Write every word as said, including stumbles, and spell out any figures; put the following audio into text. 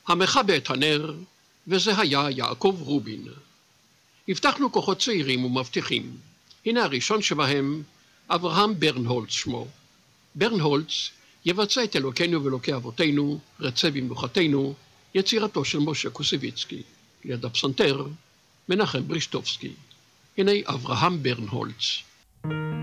המכבה את הנר, וזה היה יעקב רובין. הבטחנו כוחות צעירים ומבטיחים. הנה הראשון שבהם, אברהם ברנהולץ שמו. ברנהולץ יבצע את אלוקינו ואלוקי אבותינו, רצה במנוחתנו, יצירתו של משה קוסיביצקי. ליד הפסנתר, מנחם ברישטובסקי. הנה אברהם ברנהולץ.